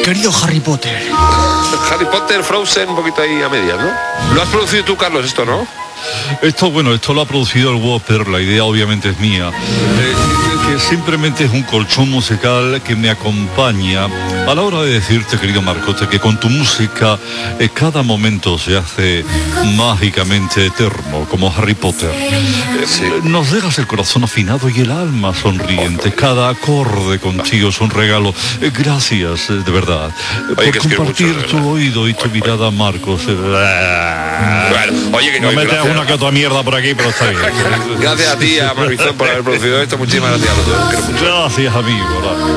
querido Harry Potter. Harry Potter, Frozen, un poquito ahí a medias, ¿no? Lo has producido tú, Carlos, esto, ¿no? Esto lo ha producido el Whopper, la idea obviamente es mía. Que simplemente es un colchón musical que me acompaña a la hora de decirte, querido Marcote, que con tu música cada momento se hace mágicamente eterno, como Harry Potter. Nos dejas el corazón afinado y el alma sonriente. Cada acorde contigo es un regalo. Gracias, de verdad, por compartir tu oído y tu mirada, Marcos. Bueno, oye, que no metes una que otra mierda por aquí, pero está bien. Gracias a ti, a Marisol, por haber producido esto. Muchísimas gracias a los dos. Gracias, amigo.